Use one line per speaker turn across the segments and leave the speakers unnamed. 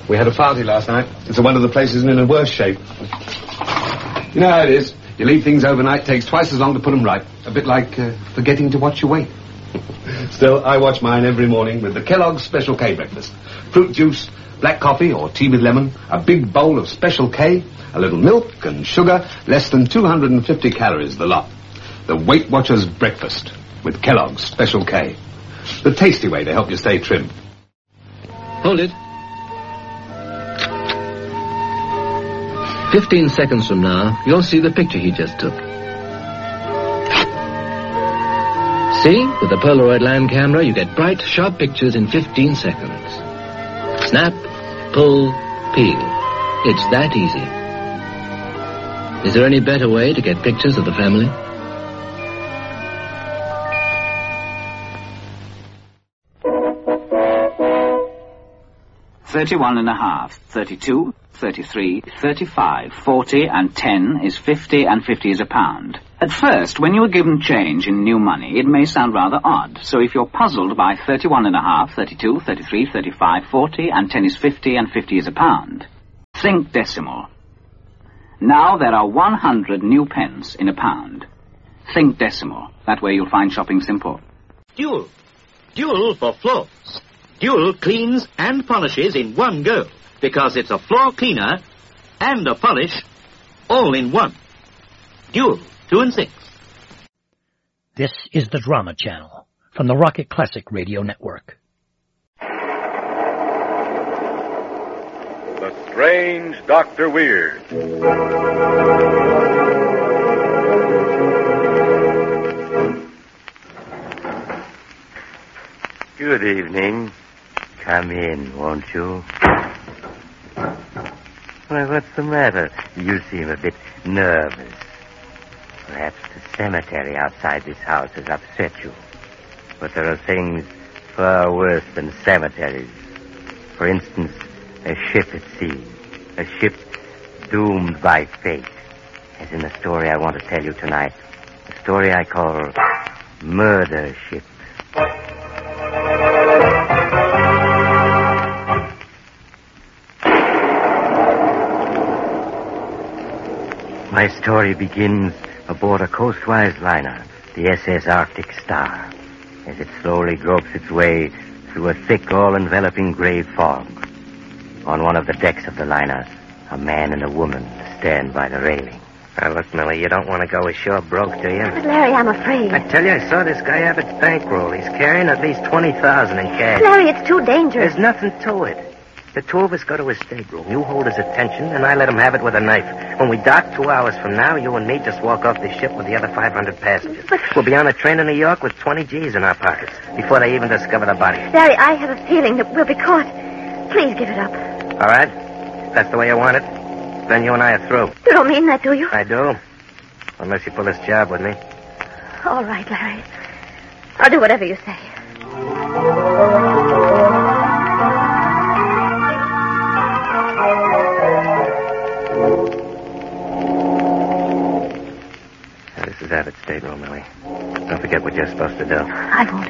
We had a party last night. It's one of the places in a worse shape. You know how it is. You leave things overnight, takes twice as long to put them right. A bit like forgetting to watch your weight. Still, I watch mine every morning with the Kellogg's Special K breakfast. Fruit juice, black coffee or tea with lemon, a big bowl of Special K, a little milk and sugar, less than 250 calories the lot. The Weight Watchers breakfast with Kellogg's Special K. The tasty way to help you stay trim.
Hold it. 15 seconds from now, you'll see the picture he just took. See? With the Polaroid line camera, you get bright, sharp pictures in 15 seconds. Snap, pull, peel. It's that easy. Is there any better way to get pictures of the family?
$31.5, 32, 33, 35, 40, and 10 is 50, and 50 is a pound. At first, when you are given change in new money, it may sound rather odd. So if you're puzzled by 31.5, 32, 33, 35, 40, and 10 is 50, and 50 is a pound, think decimal. Now there are 100 new pence in a pound. Think decimal. That way you'll find shopping simple.
Dual. Dual for floors. Dual cleans and polishes in one go, because it's a floor cleaner and a polish all in one. Dual, 2 and 6.
This is the Drama Channel from the Rocket Classic Radio Network.
The Strange Dr. Weird.
Good evening. Come in, won't you? Why, what's the matter? You seem a bit nervous. Perhaps the cemetery outside this house has upset you. But there are things far worse than cemeteries. For instance, a ship at sea. A ship doomed by fate. As in the story I want to tell you tonight. A story I call Murder Ship. My story begins aboard a coastwise liner, the SS Arctic Star, as it slowly gropes its way through a thick, all-enveloping gray fog. On one of the decks of the liner, a man and a woman stand by the railing. Now, look, Millie, you don't want to go ashore broke, do you?
But, Larry, I'm afraid.
I tell you, I saw this guy Abbott's bankroll. He's carrying at least $20,000 in cash.
Larry, it's too dangerous.
There's nothing to it. The two of us go to his stateroom. You hold his attention, and I let him have it with a knife. When we dock 2 hours from now, you and me just walk off the ship with the other 500 passengers.
But...
We'll be on a train to New York with 20 G's in our pockets before they even discover the body.
Larry, I have a feeling that we'll be caught. Please give it up.
All right? That's the way you want it. Then you and I are through.
You don't mean that, do you?
I do. Unless you pull this job with me.
All right, Larry. I'll do whatever you say.
This is Abbott's stateroom, Millie. Don't forget what you're supposed to do.
I won't.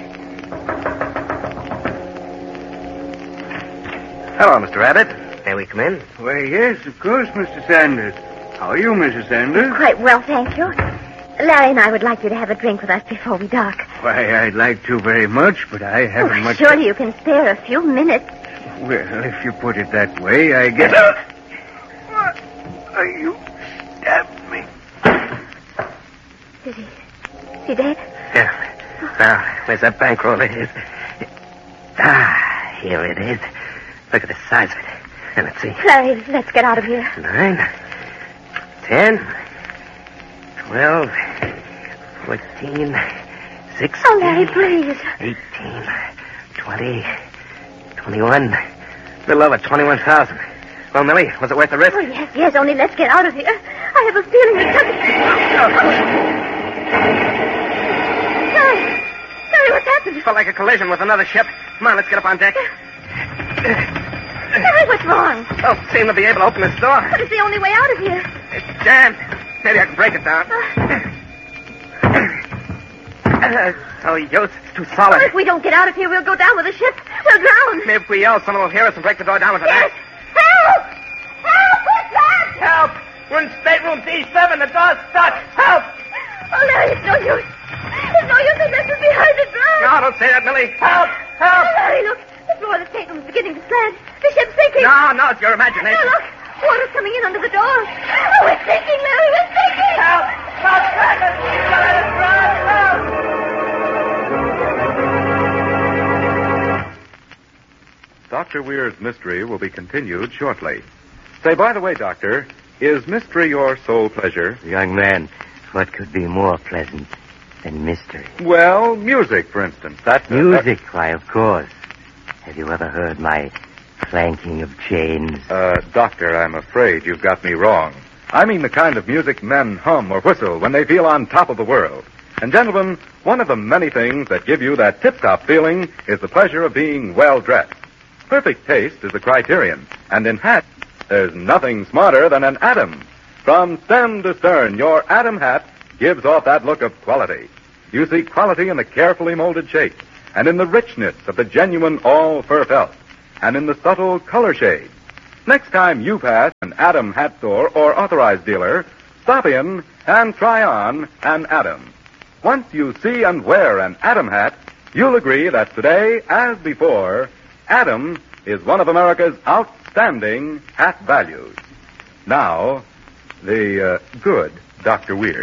Hello, Mr. Abbott. May we come in?
Why, yes, of course, Mr. Sanders. How are you, Mrs. Sanders?
Quite well, thank you. Larry and I would like you to have a drink with us before we dock.
Why, I'd like to very much, but I haven't much...
Surely you can spare a few minutes.
Well, if you put it that way, I guess... What? You stabbed me.
Is he dead?
Yeah. Now, where's that bankroll? It is. Here it is. Look at the size of it. And let's see.
Larry, let's get out of here.
9, 10, 12, 14, 16.
Oh, Larry, please.
18, 20, 21. A little over 21,000. Well, Millie, was it worth the risk?
Oh, yes, only let's get out of here. I have a feeling that Larry, what's happened?
Felt like a collision with another ship. Come on, let's get up on deck.
Larry, what's wrong?
Don't seem to be able to open this door.
But it's the only way out of here.
It's jammed. Maybe I can break it down. Oh, it's too solid.
Well, if we don't get out of here, we'll go down with the ship. We'll drown.
Maybe if we yell, someone will hear us and break the door down with an axe.
Help! We're in stateroom D7. The door's stuck. Help!
Oh, Larry, it's no use. It's no use. They left us behind to drown.
No, don't say that, Millie. Help! Help!
Oh, Larry, look. The floor of the stateroom's beginning to slant. The ship's sinking.
No, it's your imagination.
No, look. Water's coming in under the door. Oh, we're sinking, Larry. We're sinking.
Help! Stop cracking! Let us drown! Help!
Dr. Weir's mystery will be continued shortly. Say, by the way, Doctor, is mystery your sole pleasure?
Young man, what could be more pleasant than mystery?
Well, music, for instance.
Music, why, of course. Have you ever heard my clanking of chains?
Doctor, I'm afraid you've got me wrong. I mean the kind of music men hum or whistle when they feel on top of the world. And, gentlemen, one of the many things that give you that tip-top feeling is the pleasure of being well-dressed. Perfect taste is the criterion, and in hats, there's nothing smarter than an Adam. From stem to stern, your Adam hat gives off that look of quality. You see quality in the carefully molded shape, and in the richness of the genuine all-fur felt, and in the subtle color shade. Next time you pass an Adam hat store or authorized dealer, stop in and try on an Adam. Once you see and wear an Adam hat, you'll agree that today, as before, Adam is one of America's outstanding hat values. Now, the good Dr. Weir.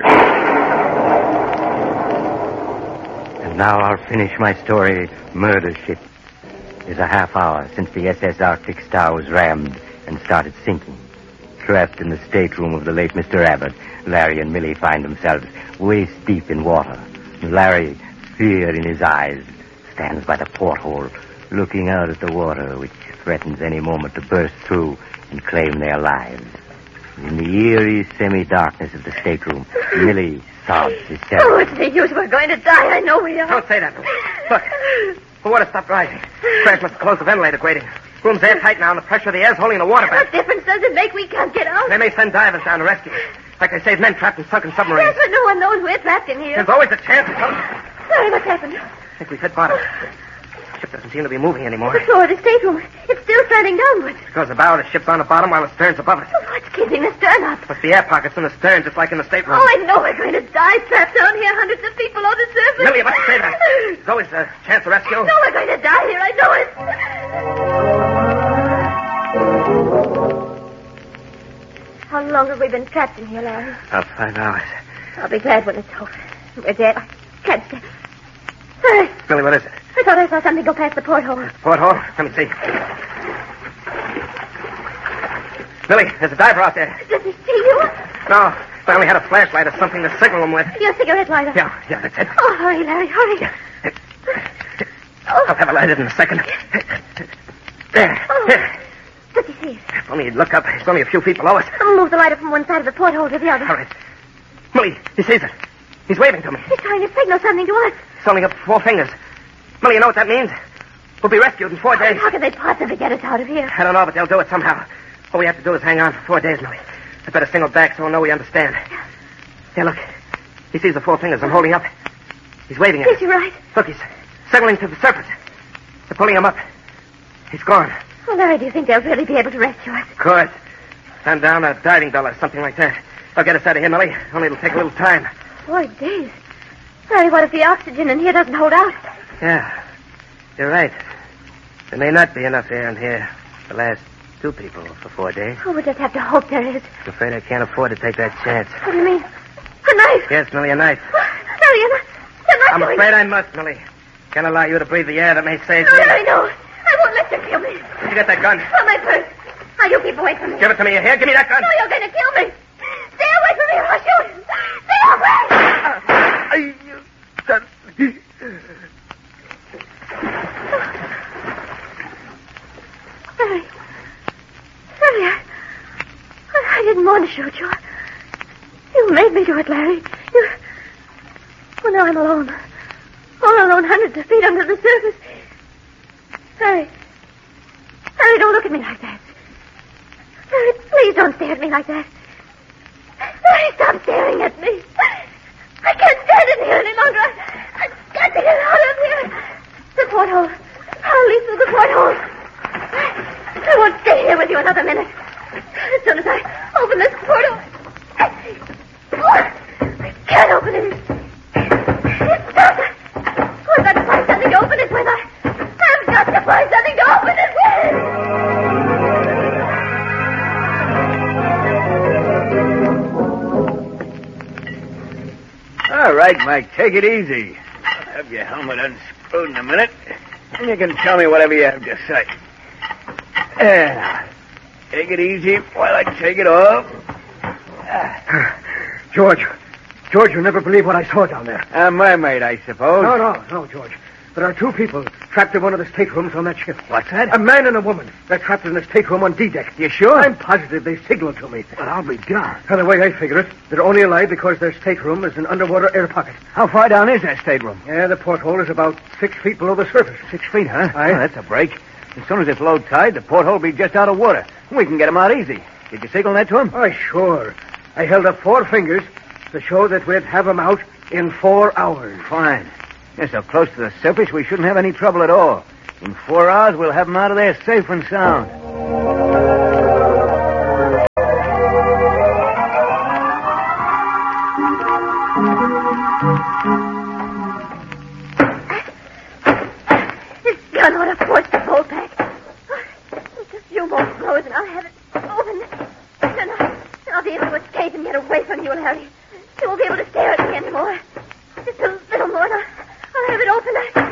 And now I'll finish my story, Murder Ship. It's a half hour since the SS Arctic Star was rammed and started sinking. Trapped in the stateroom of the late Mr. Abbott, Larry and Millie find themselves waist deep in water. Larry, fear in his eyes, stands by the porthole, looking out at the water, which threatens any moment to burst through and claim their lives. In the eerie semi-darkness of the stateroom, Millie sobs hysterically.
Oh, it's no use. We're going to die. I know we are.
Don't say that. Look, the water stopped rising. Crash must have closed the ventilator grating. Room's airtight now, and the pressure of the air's holding the water back.
What difference does it make? We can't get out.
They may send divers down to rescue us. Like they saved men trapped in sunken submarines.
Yes, but no one knows we're trapped in here.
There's always a chance of something.
Sorry, what's happened?
I think we've hit bottom. The ship doesn't seem to be moving anymore.
The floor of the stateroom. It's still slanting downwards.
Because the bow of the ship's on the bottom while the stern's above it.
Oh, what's keeping the stern up?
Must be air pockets in the stern, just like in the stateroom.
Oh, I know we're going to die trapped down here. Hundreds of people on the surface.
Millie, you must say that. There's always a chance of rescue.
No, we're going to die here. I know it. How long have we been trapped in here, Larry?
About 5 hours.
I'll be glad when it's over. We're dead. I can't stay. Larry,
Millie, what is it?
I thought I saw something go past the porthole.
Porthole? Let me see. Millie, there's a diver out there.
Does he see you?
No, I only had a flashlight or something to signal him with.
Your cigarette lighter.
Yeah, that's it.
Oh, hurry, Larry, hurry.
I'll have it lighted in a second. There.
Oh.
Here.
Does he see us?
If only he'd look up. It's only a few feet below us.
I'll move the lighter from one side of the porthole to the other.
All right. Millie, he sees it. He's waving to me.
He's trying to signal something to us.
He's holding up 4 fingers. Millie, you know what that means? We'll be rescued in 4 days.
How can they possibly get us out of here?
I don't know, but they'll do it somehow. All we have to do is hang on for 4 days, Millie. I better signal back so we'll know we understand. Here, look. He sees the 4 fingers I'm holding up. He's waving at us.
Is he right?
Look, he's signaling to the surface. They're pulling him up. He's gone.
Oh, Larry, do you think they'll really be able to rescue us?
Of course. Send down a diving bell or something like that. I'll get us out of here, Millie. Only it'll take a little time.
4 days. Larry, what if the oxygen in here doesn't hold out?
Yeah. You're right. There may not be enough air in here to last 2 people for 4 days.
Oh, we'll just have to hope there is.
I'm afraid I can't afford to take that chance.
What do you mean? A knife?
Yes, Millie, a knife.
Larry, you're not
I'm
going...
afraid I must, Millie. Can't allow you to breathe the air that may save
No,
me.
Larry, no. I won't let you kill me.
Where'd you get that gun?
From my purse. Now, you keep away from me.
Give it to me. Here, give me that gun.
No, you're going to kill me. Stay away from me or I'll shoot. Stay away! Larry, I didn't want to shoot you. You made me do it, Larry. Well, now I'm alone. All alone, hundreds of feet under the surface. Larry, don't look at me like that. Larry, please don't stare at me like that. Larry, stop staring at me. I can't stand it here any longer. I've got to get out of here. The porthole. I'll leave through the porthole. I won't stay here with you another minute. As soon as I open open this portal. I can't open it. It's stuck. I've got to find something to open it with. I've got to find something to open it with.
All right, Mike, take it easy. I'll have your helmet unscrewed in a minute, and you can tell me whatever you have to say. Take it easy while I take it off.
George, you'll never believe what I saw down there.
A mermaid, I suppose.
No, George. There are two people trapped in one of the staterooms on that ship.
What's that?
A man and a woman. They're trapped in the stateroom on D-deck.
You sure?
I'm positive they signaled to me.
Well, I'll be darned.
And the way I figure it, they're only alive because their stateroom is an underwater air pocket.
How far down is that stateroom?
Yeah, the porthole is about 6 feet below the surface.
6 feet, huh?
Aye.
Oh, that's a break. As soon as it's low tide, the porthole will be just out of water. We can get him out easy. Did you signal that to him?
Oh, sure. I held up 4 fingers to show that we'd have him out in 4 hours.
Fine. They're so close to the surface, we shouldn't have any trouble at all. In 4 hours, we'll have him out of there safe and sound.
This gun ought to force the bolt back. Just a few more blows and I'll have it open. Then I'll be able to escape and get away from you, Harry. You won't be able to stare at me anymore. Just a little more and I'll have it open.